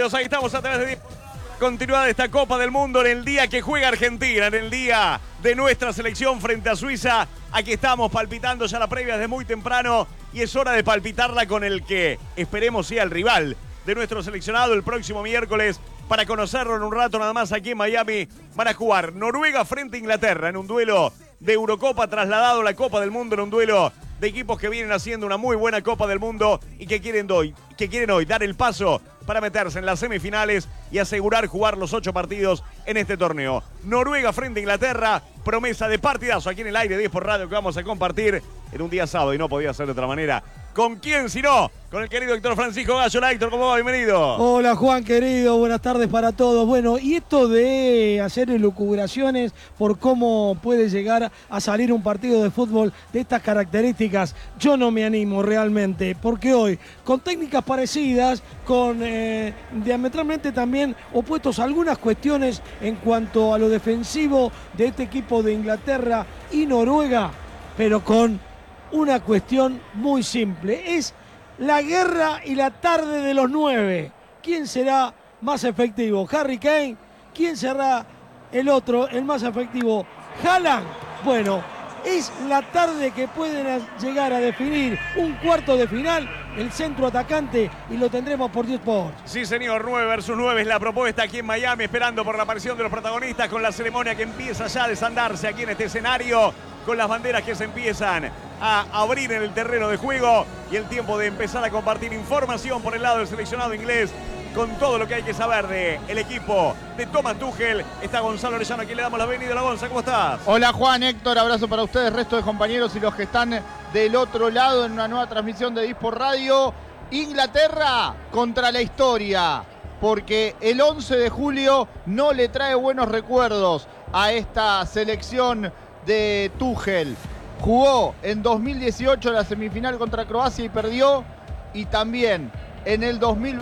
estudios. Ahí estamos a través de continuidad de esta Copa del Mundo en el día que juega Argentina, en el día de nuestra selección frente a Suiza. Aquí estamos palpitando ya la previa desde muy temprano y es hora de palpitarla con el que esperemos sea el rival de nuestro seleccionado el próximo miércoles. Para conocerlo en un rato nada más aquí en Miami, van a jugar Noruega frente a Inglaterra en un duelo de Eurocopa trasladado a la Copa del Mundo, en un duelo de equipos que vienen haciendo una muy buena Copa del Mundo y que quieren hoy dar el paso para meterse en las semifinales y asegurar jugar los 8 partidos en este torneo. Noruega frente a Inglaterra, promesa de partidazo aquí en el aire 10 por radio que vamos a compartir en un día sábado y no podía ser de otra manera. ¿Con quién si no? Con el querido Héctor Francisco Gallo. Hola Héctor, ¿cómo va? Bienvenido. Hola Juan querido, buenas tardes para todos. Bueno, y esto de hacer elucubraciones por cómo puede llegar a salir un partido de fútbol de estas características, yo no me animo realmente, porque hoy, con técnicas parecidas, con diametralmente también opuestos a algunas cuestiones en cuanto a lo defensivo de este equipo de Inglaterra y Noruega, pero con una cuestión muy simple, es la guerra y la tarde de los 9. ¿Quién será más efectivo? ¿Harry Kane? ¿Quién será el otro, el más efectivo? ¿Haaland? Bueno, es la tarde que pueden llegar a definir un cuarto de final, el centro atacante, y lo tendremos por 10 Sports. Sí señor, 9 versus 9 es la propuesta aquí en Miami, esperando por la aparición de los protagonistas con la ceremonia que empieza ya a desandarse aquí en este escenario, con las banderas que se empiezan a abrir en el terreno de juego y el tiempo de empezar a compartir información por el lado del seleccionado inglés con todo lo que hay que saber del equipo de Thomas Tuchel. Está Gonzalo Orellano, a quien le damos la bienvenida. Hola Gonzalo, ¿cómo estás? Hola Juan, Héctor, abrazo para ustedes, resto de compañeros y los que están del otro lado en una nueva transmisión de Disport Radio. Inglaterra contra la historia, porque el 11 de julio no le trae buenos recuerdos a esta selección de Tuchel. Jugó en 2018 la semifinal contra Croacia y perdió, y también en el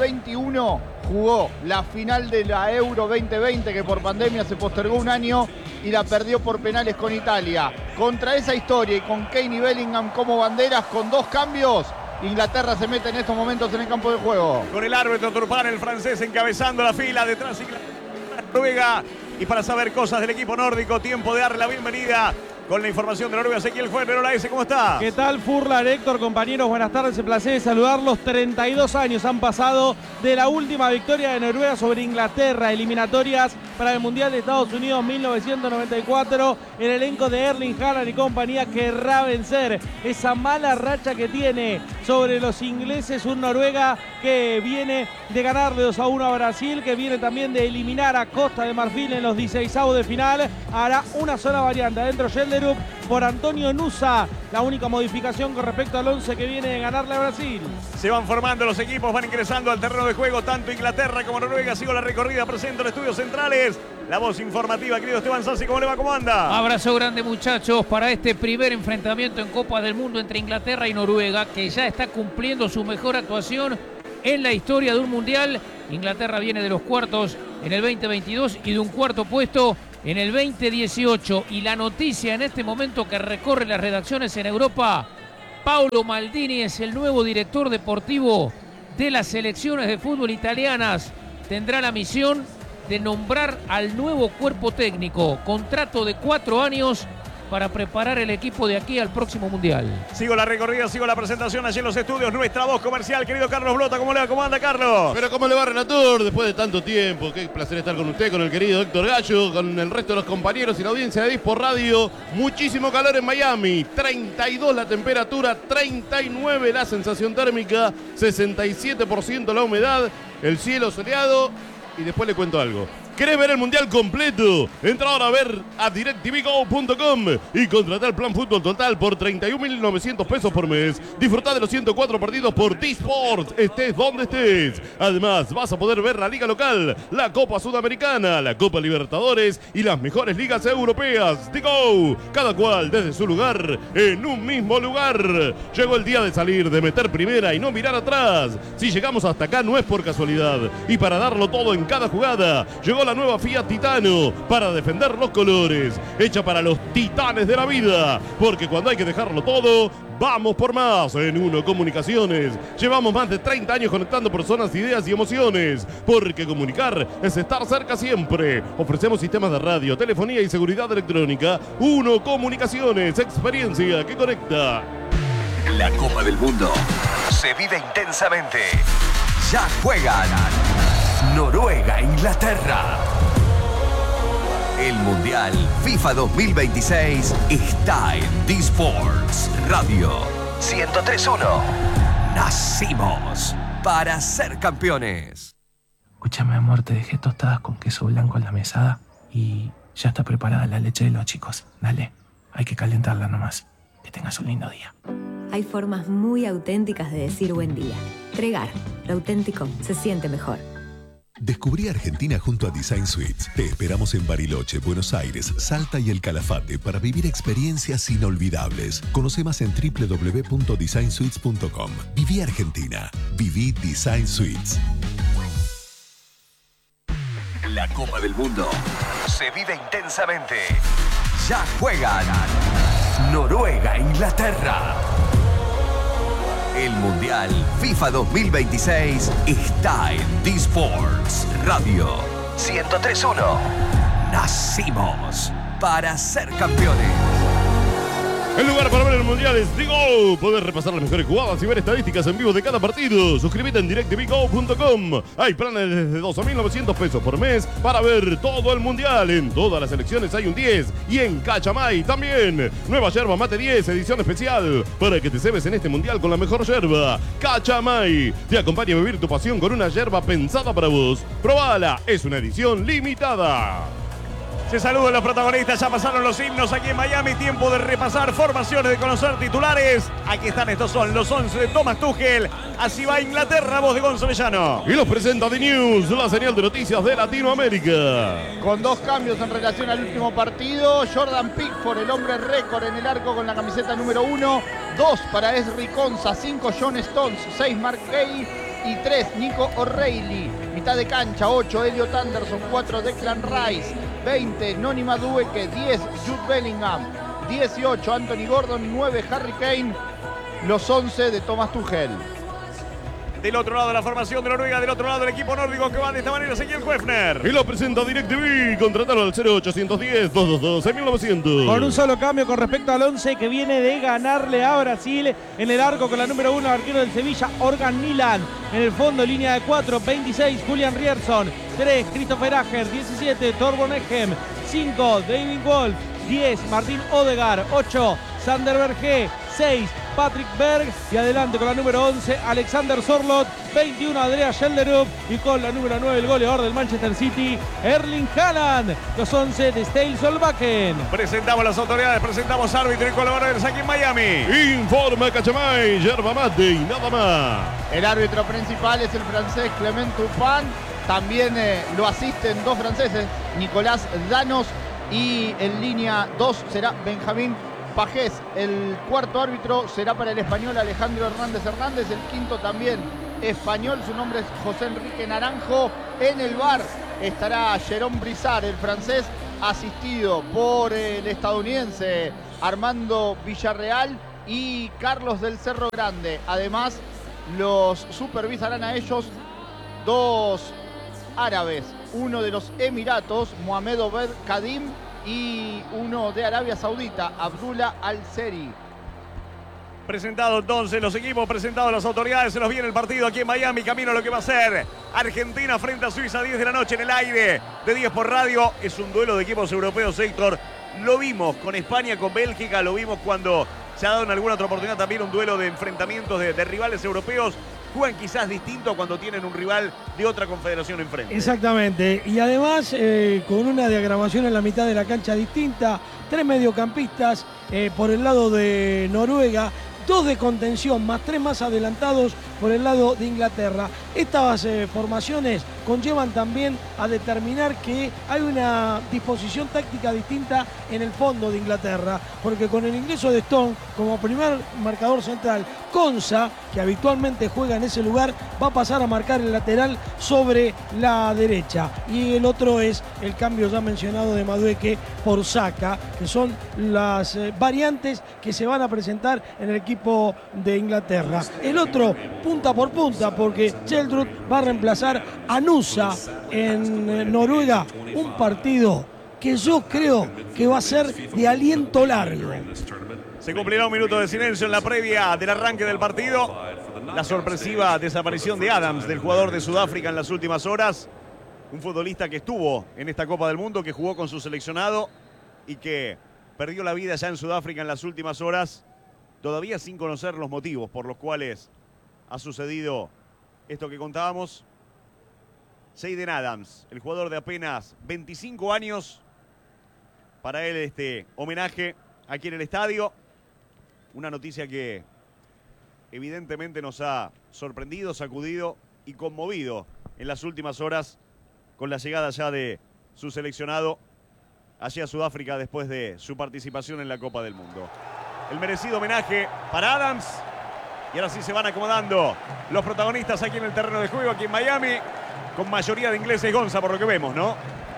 2021 jugó la final de la Euro 2020, que por pandemia se postergó un año y la perdió por penales con Italia. Contra esa historia y con Kane y Bellingham como banderas, con 2 cambios, Inglaterra se mete en estos momentos en el campo de juego. Con el árbitro Turpán, el francés, encabezando la fila, detrás Noruega. Y para saber cosas del equipo nórdico, tiempo de darle la bienvenida con la información de Noruega. Ezequiel Fuenero, la S, ¿cómo está? ¿Qué tal, Furlan, Héctor, compañeros? Buenas tardes, un placer saludarlos. 32 años han pasado de la última victoria de Noruega sobre Inglaterra, eliminatorias para el Mundial de Estados Unidos 1994. El elenco de Erling Haaland y compañía querrá vencer esa mala racha que tiene sobre los ingleses. Un Noruega que viene de ganarle 2-1 a Brasil, que viene también de eliminar a Costa de Marfil en los 16avos de final. Hará una sola variante adentro Schelderup por Antonio Nusa. La única modificación con respecto al 11 que viene de ganarle a Brasil. Se van formando los equipos, van ingresando al terreno de juego tanto Inglaterra como Noruega. Sigo la recorrida, presento en estudios centrales la voz informativa, querido Esteban Sassi. ¿Cómo le va? ¿Cómo anda? Abrazo grande, muchachos, para este primer enfrentamiento en Copa del Mundo entre Inglaterra y Noruega, que ya está cumpliendo su mejor actuación en la historia de un mundial. Inglaterra viene de los cuartos en el 2022 y de un cuarto puesto en el 2018. Y la noticia en este momento que recorre las redacciones en Europa: Paolo Maldini es el nuevo director deportivo de las selecciones de fútbol italianas. Tendrá la misión de nombrar al nuevo cuerpo técnico. Contrato de 4 años para preparar el equipo de aquí al próximo Mundial. Sigo la recorrida, sigo la presentación allí en los estudios. Nuestra voz comercial, querido Carlos Blota. ¿Cómo le va? ¿Cómo anda, Carlos? Pero ¿cómo le va, Renator? Después de tanto tiempo, qué placer estar con usted, con el querido Héctor Gallo, con el resto de los compañeros y la audiencia de Disport Radio. Muchísimo calor en Miami, 32 la temperatura, 39 la sensación térmica, 67% la humedad, el cielo soleado. Y después le cuento algo. ¿Querés ver el Mundial completo? Entra ahora a ver a DirecTVGo.com y contratar el plan fútbol total por 31.900 pesos por mes. Disfrutá de los 104 partidos por T-Sport, estés donde estés. Además, vas a poder ver la Liga Local, la Copa Sudamericana, la Copa Libertadores y las mejores ligas europeas. Go, cada cual desde su lugar, en un mismo lugar. Llegó el día de salir, de meter primera y no mirar atrás. Si llegamos hasta acá no es por casualidad. Y para darlo todo en cada jugada, llegó la nueva Fiat Titano para defender los colores, hecha para los titanes de la vida, porque cuando hay que dejarlo todo, Vamos por más en Uno Comunicaciones. Llevamos más de 30 años conectando personas, ideas y emociones. Porque comunicar es estar cerca siempre. Ofrecemos sistemas de radio, telefonía y seguridad electrónica. Uno Comunicaciones, experiencia que conecta. La Copa del Mundo se vive intensamente. Ya juegan Noruega e Inglaterra. El Mundial FIFA 2026 está en D-Sports Radio 103.1. Nacimos para ser campeones. Escúchame, amor, te dejé tostadas con queso blanco en la mesada y ya está preparada la leche de los chicos. Dale, hay que calentarla nomás. Que tengas un lindo día. Hay formas muy auténticas de decir buen día. Tregar, lo auténtico se siente mejor. Descubrí Argentina junto a Design Suites. Te esperamos en Bariloche, Buenos Aires, Salta y El Calafate para vivir experiencias inolvidables. Conoce más en www.designsuites.com. Viví Argentina. Viví Design Suites. La Copa del Mundo se vive intensamente. Ya juegan Noruega e Inglaterra. El Mundial FIFA 2026 está en D-Sports Radio 103.1. Nacimos para ser campeones. El lugar para ver el Mundial es Digo. Podés repasar las mejores jugadas y ver estadísticas en vivo de cada partido. Suscríbete en DirecTVGo.com. Hay planes desde 12.900 pesos por mes para ver todo el Mundial. En todas las selecciones hay un 10. Y en Cachamay también. Nueva yerba mate 10, edición especial. Para que te cebes en este Mundial con la mejor yerba. Cachamay te acompaña a vivir tu pasión con una yerba pensada para vos. Probala, es una edición limitada. Se saludan los protagonistas, ya pasaron los himnos aquí en Miami. Tiempo de repasar formaciones, de conocer titulares. Aquí están, estos son los 11 de Thomas Tuchel. Así va Inglaterra, voz de Gonzalellano. Y los presenta The News, la señal de noticias de Latinoamérica. Con 2 cambios en relación al último partido. Jordan Pickford, el hombre récord en el arco con la camiseta número 1. 2 para Esri Konsa, 5 John Stones, 6 Mark Gay y 3 Nico O'Reilly. Mitad de cancha, 8 Elliot Anderson, 4 Declan Rice, 20 Noni Madueke, 10 Jude Bellingham, 18 Anthony Gordon, 9 Harry Kane. Los 11 de Thomas Tuchel. Del otro lado de la formación de Noruega, del otro lado del equipo nórdico que va de esta manera, Ezequiel Huefner. Y lo presenta DirecTV. Contratalo al 0810-222-6900. Con un solo cambio con respecto al 11 que viene de ganarle a Brasil. En el arco con la número 1, arquero del Sevilla, Organ Milan. En el fondo, línea de 4, 26, Julian Rierson. 3, Christopher Ager. 17, Torborg Eghem. 5, David Wolf. 10, Martín Odegaard. 8, Sander Berge. 6, Patrick Berg. Y adelante con la número 11, Alexander Sorloth. 21, Andrea Schelderup. Y con la número 9, el goleador del Manchester City, Erling Haaland. Los 11 de Stale Solbakken. Presentamos las autoridades, presentamos árbitro y colaboradores aquí en Miami. Informa Cachamay, yerba mate y nada más. El árbitro principal es el francés Clement Turpin. También lo asisten 2 franceses, Nicolás Danos. Y en línea 2 será Benjamín Pajés. El cuarto árbitro será para el español Alejandro Hernández Hernández. El quinto también español, su nombre es José Enrique Naranjo. En el VAR estará Jérôme Brissard, el francés, asistido por el estadounidense Armando Villarreal y Carlos del Cerro Grande. Además, los supervisarán a ellos 2 árabes, uno de los Emiratos, Mohamed Obed Kadim, y uno de Arabia Saudita, Abdullah Al-Seri. Presentado entonces los equipos, presentados las autoridades, se nos viene el partido aquí en Miami, camino a lo que va a ser Argentina frente a Suiza, 10 de la noche en el aire de 10 por radio. Es un duelo de equipos europeos, Héctor. Lo vimos con España, con Bélgica, lo vimos cuando se ha dado en alguna otra oportunidad también un duelo de enfrentamientos de rivales europeos. Juegan quizás distinto cuando tienen un rival de otra confederación enfrente. Exactamente, y además con una diagramación en la mitad de la cancha distinta, 3 mediocampistas por el lado de Noruega, 2 de contención, más 3 más adelantados por el lado de Inglaterra. Estas formaciones conllevan también a determinar que hay una disposición táctica distinta en el fondo de Inglaterra, porque con el ingreso de Stone como primer marcador central, Konsa, que habitualmente juega en ese lugar, va a pasar a marcar el lateral sobre la derecha, y el otro es el cambio ya mencionado de Madueke por Saka, que son las variantes que se van a presentar en el equipo de Inglaterra. El otro punta por punta, porque Sheldrup va a reemplazar a Nusa en Noruega, un partido que yo creo que va a ser de aliento largo. Se cumplirá un minuto de silencio en la previa del arranque del partido. La sorpresiva desaparición de Adams, del jugador de Sudáfrica en las últimas horas. Un futbolista que estuvo en esta Copa del Mundo, que jugó con su seleccionado y que perdió la vida ya en Sudáfrica en las últimas horas, todavía sin conocer los motivos por los cuales ha sucedido esto que contábamos. Seiden Adams, el jugador de apenas 25 años, para él este homenaje aquí en el estadio. Una noticia que evidentemente nos ha sorprendido, sacudido y conmovido en las últimas horas con la llegada ya de su seleccionado hacia Sudáfrica después de su participación en la Copa del Mundo. El merecido homenaje para Adams. Y ahora sí se van acomodando los protagonistas aquí en el terreno de juego, aquí en Miami, con mayoría de ingleses, Gonza, por lo que vemos, ¿no?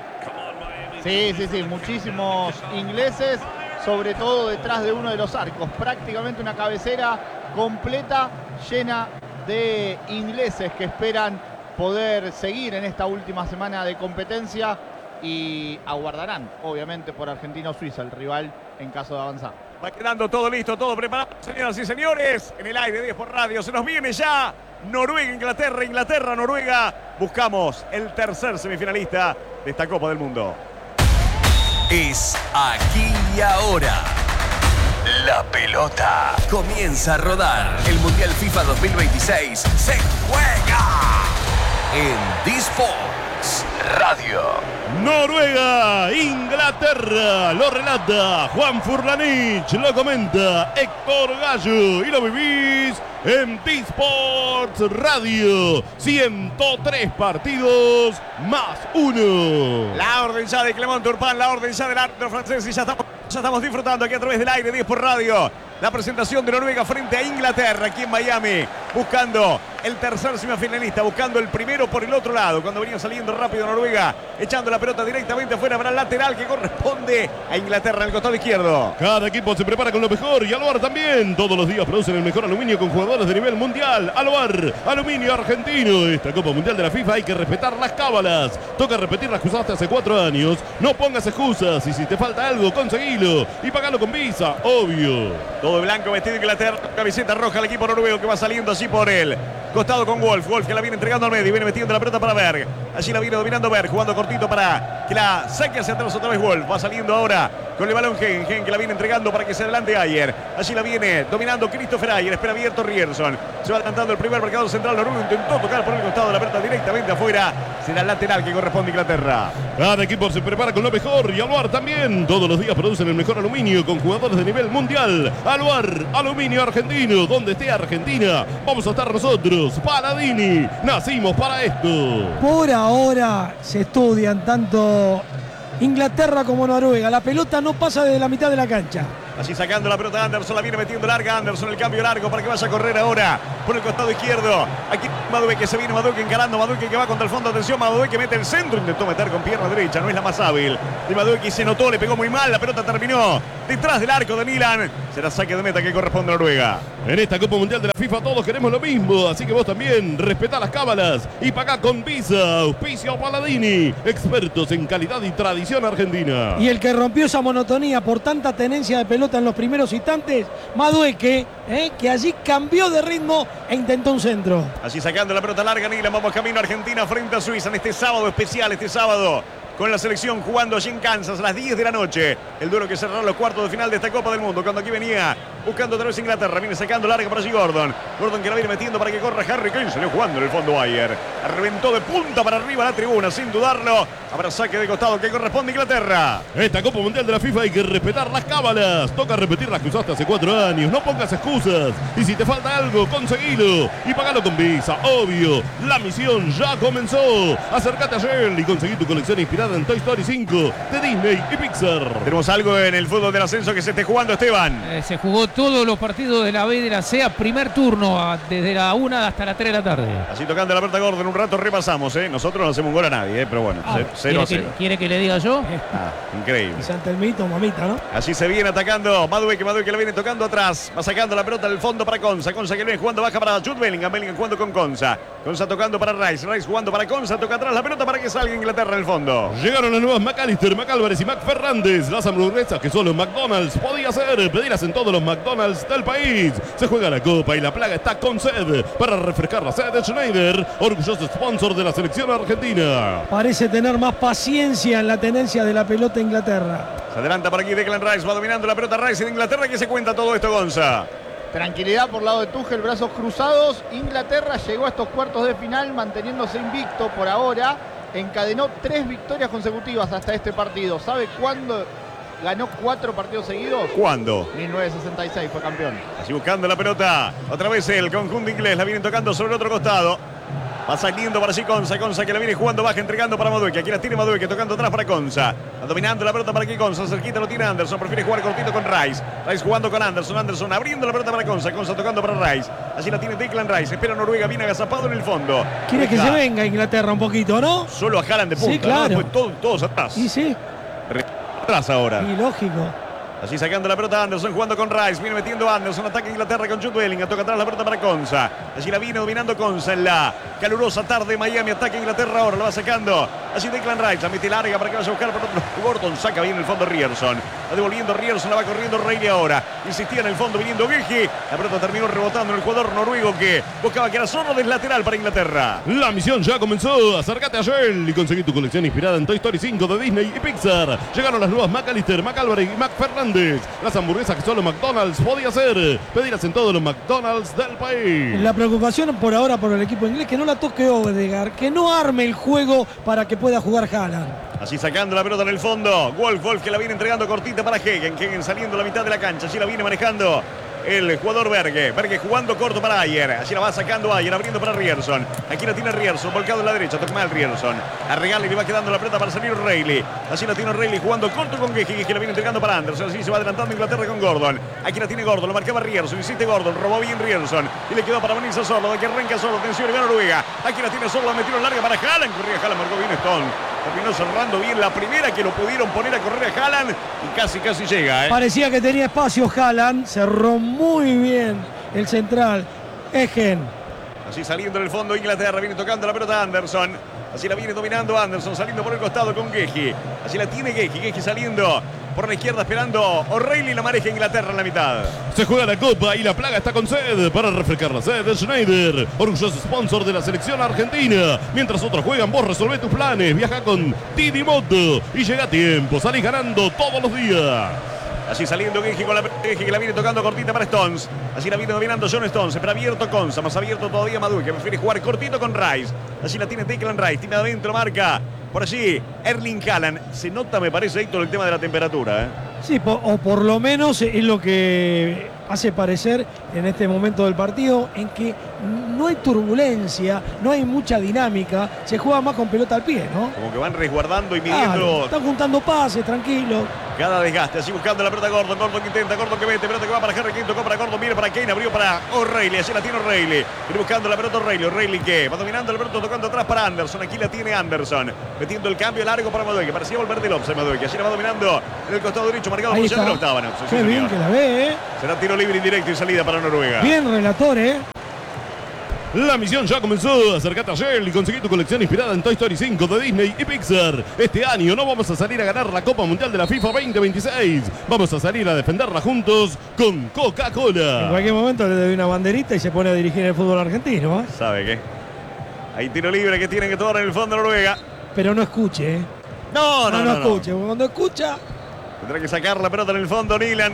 Sí, muchísimos ingleses, sobre todo detrás de uno de los arcos. Prácticamente una cabecera completa, llena de ingleses que esperan poder seguir en esta última semana de competencia y aguardarán, obviamente, por Argentina o Suiza, el rival en caso de avanzar. Va quedando todo listo, todo preparado, señoras y señores. En el aire 10 por radio se nos viene ya Noruega, Inglaterra, Inglaterra, Noruega. Buscamos el tercer semifinalista de esta Copa del Mundo. Es aquí y ahora. La pelota comienza a rodar. El Mundial FIFA 2026 se juega en D-Sports Radio. Noruega, Inglaterra, lo relata Juan Furlanich, lo comenta Héctor Gallo y lo vivís en D-Sports Radio. 103 partidos más 1. La orden ya de Clement Turpin, la orden ya del árbitro francés y ya estamos disfrutando aquí a través del aire 10 por radio. La presentación de Noruega frente a Inglaterra aquí en Miami, buscando el tercer semifinalista, buscando el primero por el otro lado. Cuando venía saliendo rápido Noruega, echando la pelota directamente afuera para el lateral que corresponde a Inglaterra en el costado izquierdo. Cada equipo se prepara con lo mejor y Aluar también. Todos los días producen el mejor aluminio con jugadores de nivel mundial. Aluar, aluminio argentino. Esta Copa Mundial de la FIFA hay que respetar las cábalas. Toca repetir las que usaste hace 4 años. No pongas excusas y si te falta algo, conseguilo y pagalo con Visa, obvio. Todo de blanco vestido Inglaterra, camiseta roja el equipo noruego que va saliendo así por él. Costado con Wolf, Wolf que la viene entregando al medio, viene metiendo la pelota para Berg. Allí la viene dominando Berg, jugando cortito para que la saque hacia atrás otra vez Wolf. Va saliendo ahora con el balón Gen que la viene entregando para que se adelante Ayer. Allí la viene dominando Christopher Ayer, espera abierto Rierson. Se va adelantando el primer marcador central noruego, intentó tocar por el costado de la pelota directamente afuera. Será el lateral que corresponde a Inglaterra. Cada equipo se prepara con lo mejor y Aluar también. Todos los días producen el mejor aluminio con jugadores de nivel mundial. Aluar, aluminio argentino. Donde esté Argentina, vamos a estar nosotros. Paladini, nacimos para esto. Por ahora se estudian tanto Inglaterra como Noruega. La pelota no pasa de la mitad de la cancha. Allí sacando la pelota Anderson, la viene metiendo larga Anderson, el cambio largo para que vaya a correr ahora por el costado izquierdo. Aquí Madueke, se viene Madueke encarando, Madueke que va contra el fondo, atención, Madueke mete el centro, intentó meter con pierna derecha, no es la más hábil. Y Madueke se notó, le pegó muy mal, la pelota terminó detrás del arco de Milan. Será saque de meta que corresponde a Noruega. En esta Copa Mundial de la FIFA todos queremos lo mismo, así que vos también respetá las cábalas y pagá con Visa, auspicio Paladini, expertos en calidad y tradición argentina. Y el que rompió esa monotonía por tanta tenencia de pelota en los primeros instantes, Madueke, que allí cambió de ritmo e intentó un centro. Allí sacando la pelota larga Milan, vamos camino a Argentina frente a Suiza en este sábado especial, este sábado con la selección jugando allí en Kansas a las 10 de la noche. El duelo que cerrará los cuartos de final de esta Copa del Mundo, cuando aquí venía buscando otra vez Inglaterra, viene sacando larga para allí Gordon. Gordon que la viene metiendo para que corra Harry Kane, salió jugando en el fondo Ayer. Reventó de punta para arriba la tribuna, sin dudarlo. Habrá saque de costado que corresponde a Inglaterra. Esta Copa Mundial de la FIFA hay que respetar las cábalas. Toca repetir las que usaste hace 4 años. No pongas excusas. Y si te falta algo, conseguilo. Y pagalo con Visa, obvio. La misión ya comenzó. Acércate a Shell y conseguí tu colección inspirada en Toy Story 5 de Disney y Pixar. Tenemos algo en el fútbol del ascenso que se esté jugando, Esteban. Se jugó todos los partidos de la B y de la C a primer turno, desde la 1 hasta las 3 de la tarde. Así tocando la pelota Gordon, un rato repasamos, ¿eh? Nosotros no hacemos un gol a nadie, pero bueno, 0-0. ¿Quiere que le diga yo? Increíble. Santa el mito, mamita, ¿no? Así se viene atacando Madueke que la viene tocando atrás. Va sacando la pelota del fondo para Konsa. Konsa que viene jugando baja para Jude Bellingham. Bellingham jugando con Konsa. Konsa tocando para Rice. Rice jugando para Konsa. Toca atrás la pelota para que salga Inglaterra en el fondo. Llegaron las nuevas McAllister, McAlvarez y McFernández. Las hamburguesas que solo McDonald's podía hacer. Pedirlas en todos los McDonald's del país. Se juega la Copa y la plaga está con sed. Para refrescar la sed de Schneider, orgulloso sponsor de la selección argentina. Parece tener más paciencia en la tenencia de la pelota Inglaterra. Se adelanta por aquí Declan Rice. Va dominando la pelota Rice de Inglaterra. ¿Qué se cuenta todo esto, Gonza? Tranquilidad por lado de Tuchel, brazos cruzados. Inglaterra llegó a estos cuartos de final manteniéndose invicto por ahora. Encadenó 3 victorias consecutivas hasta este partido. ¿Sabe cuándo ganó 4 partidos seguidos? ¿Cuándo? 1966 fue campeón. Así buscando la pelota. Otra vez el conjunto inglés. La vienen tocando sobre el otro costado. Va saliendo para sí Konsa. Konsa que la viene jugando baja, entregando para Madueke. Aquí la tiene Madueke, tocando atrás para Konsa. Va dominando la pelota para aquí Konsa. Cerquita lo tiene Anderson. Prefiere jugar cortito con Rice. Rice jugando con Anderson. Anderson abriendo la pelota para Konsa. Konsa tocando para Rice. Así la tiene Declan Rice. Espera Noruega. Viene agazapado en el fondo. Quiere que se venga Inglaterra un poquito, ¿no? Solo a Haaland de punta. Sí, claro. ¿no? Después todos atrás. Y sí. Atrás ahora. Y lógico. Así sacando la pelota Anderson, jugando con Rice. Viene metiendo Anderson. Ataca Inglaterra con Jude Bellingham. Toca atrás la pelota para Konsa. Allí la viene dominando Konsa en la calurosa tarde de Miami. Ataca Inglaterra ahora. Lo va sacando. Así Declan Rice. La mete larga para que vaya a buscar por otro. Gordon saca bien en el fondo Ryerson. Va devolviendo Ryerson. La va corriendo Reilly ahora. Insistía en el fondo viniendo Geji. La pelota terminó rebotando en el jugador noruego que buscaba que era solo del lateral para Inglaterra. La misión ya comenzó. Acércate a Shell y conseguí tu colección inspirada en Toy Story 5 de Disney y Pixar. Llegaron las nuevas McAllister, McAlvarez y McFernández. Las hamburguesas que solo McDonald's podía hacer. Pedirlas en todos los McDonald's del país. La preocupación por ahora por el equipo inglés, que no la toque Odegaard, que no arme el juego para que pueda jugar Haaland. Así sacando la pelota en el fondo. Wolf que la viene entregando cortita para Hegen. Hegen saliendo a la mitad de la cancha. Allí la viene manejando el jugador Berge. Berge jugando corto para Ayer. Allí la va sacando Ayer, abriendo para Ryerson. Aquí la tiene Ryerson, volcado en la derecha. Toca mal Ryerson. A Regale le va quedando la pelota para salir Reilly. Así la tiene Reilly jugando corto con Geji. Que la viene entregando para Anderson. Así se va adelantando Inglaterra con Gordon. Aquí la tiene Gordon, lo marcaba Ryerson. Insiste Gordon, robó bien Ryerson. Y le quedó para venirse solo. De que arranca solo. Atención, y va Noruega. Aquí la tiene solo, la metió larga para Haaland. Corría Haaland, marcó bien Stone. Terminó cerrando bien la primera que lo pudieron poner a correr a Haaland. Y casi llega, Parecía que tenía espacio Haaland. Cerró muy bien el central. Egen. Así saliendo en el fondo Inglaterra. Viene tocando la pelota Anderson. Así la viene dominando Anderson. Saliendo por el costado con Geji. Así la tiene Geji. Geji saliendo por la izquierda esperando O'Reilly. La maneja Inglaterra en la mitad. Se juega la Copa y la plaga está con sed. Para refrescar la sed de Schneider, orgulloso sponsor de la selección argentina. Mientras otros juegan, vos resolvé tus planes. Viaja con Didi Moto y llega a tiempo. Salís ganando todos los días. Así saliendo Geji con la Geji que la viene tocando cortita para Stones. Así la viene dominando John Stones. Pero abierto Konsa. Más abierto todavía Madueke. Prefiere jugar cortito con Rice. Así la tiene Declan Rice. Tiene adentro, marca por allí Erling Haaland. Se nota, me parece, Héctor, el tema de la temperatura. Sí, o por lo menos es lo que hace parecer en este momento del partido, en que no hay turbulencia, no hay mucha dinámica, se juega más con pelota al pie, ¿no? Como que van resguardando y midiendo. Claro, están juntando pases, tranquilo. Cada desgaste, así buscando la pelota Gordon. Gordon que intenta, Gordon que mete, pelota que va para Harry Kane, tocó para Gordon, viene para Kane, abrió para O'Reilly, así la tiene O'Reilly. Viene buscando la pelota O'Reilly, O'Reilly que va dominando la pelota, tocando atrás para Anderson. Aquí la tiene Anderson, metiendo el cambio largo para Madueke, parecía volver del offside Madueke, así la va dominando en el costado derecho, marcado por Jean Octavan. Qué bien que la ve, Será tiro libre indirecto y salida para Noruega. Bien relator, La misión ya comenzó. Acércate a Shell y conseguí tu colección inspirada en Toy Story 5 de Disney y Pixar. Este año no vamos a salir a ganar la Copa Mundial de la FIFA 2026. Vamos a salir a defenderla juntos con Coca-Cola. En cualquier momento le doy una banderita y se pone a dirigir el fútbol argentino. ¿Sabe qué? Hay tiro libre que tienen que tomar en el fondo Noruega. Pero no escuche, No escuche. Cuando escucha, tendrá que sacar la pelota en el fondo Nilan.